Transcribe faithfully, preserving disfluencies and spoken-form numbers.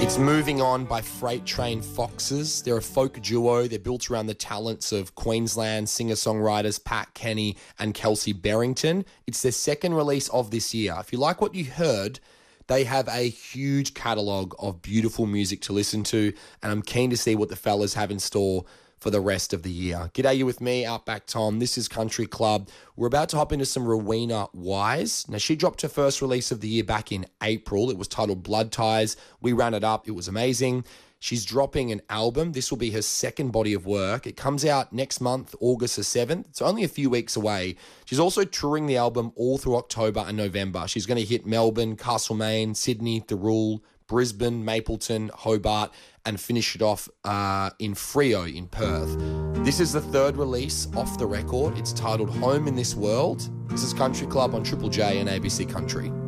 It's Moving On by Freight Train Foxes. They're a folk duo. They're built around the talents of Queensland singer-songwriters Pat Kenny and Kelsey Berrington. It's their second release of this year. If you like what you heard, they have a huge catalogue of beautiful music to listen to, and I'm keen to see what the fellas have in store for the rest of the year. G'day, you with me, Outback Tom. This is Country Club. We're about to hop into some Rowena Wise. Now, she dropped her first release of the year back in April. It was titled Blood Ties. We ran it up. It was amazing. She's dropping an album. This will be her second body of work. It comes out next month, August the seventh. It's only a few weeks away. She's also touring the album all through October and November. She's going to hit Melbourne, Castlemaine, Sydney, Thirroul, Brisbane, Mapleton, Hobart, and finish it off uh, in Freo in Perth. This is the third release off the record. It's titled Home in This World. This is Country Club on Triple J and A B C Country.